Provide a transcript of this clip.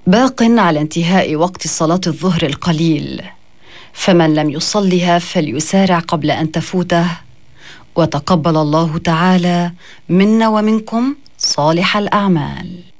باق على انتهاء وقت صلاة الظهر القليل، فمن لم يصلها فليسارع قبل أن تفوته، وتقبل الله تعالى منا ومنكم صالح الأعمال.